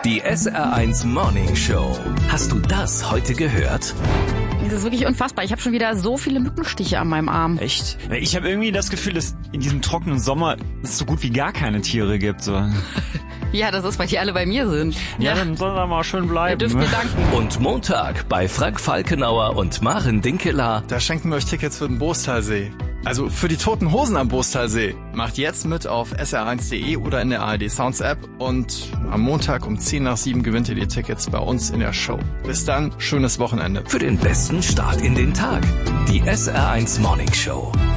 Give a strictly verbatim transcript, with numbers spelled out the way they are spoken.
Die S R eins Morning Show. Hast du das heute gehört? Das ist wirklich unfassbar. Ich habe schon wieder so viele Mückenstiche an meinem Arm. Echt? Ich habe irgendwie das Gefühl, dass in diesem trockenen Sommer es so gut wie gar keine Tiere gibt. So. Ja, das ist, weil die alle bei mir sind. Ja, Ja, dann soll er mal schön bleiben. ihr dürft mir danken. Und Montag bei Frank Falkenauer und Maren Dinkeler. Da schenken wir euch Tickets für den Boostalsee. Also für die Toten Hosen am Boostalsee. Macht jetzt mit auf S R eins punkt de oder in der A R D Sounds App. Und am Montag um zehn nach sieben gewinnt ihr die Tickets bei uns in der Show. Bis dann, schönes Wochenende. Für den besten Start in den Tag. Die S R eins Morning Show.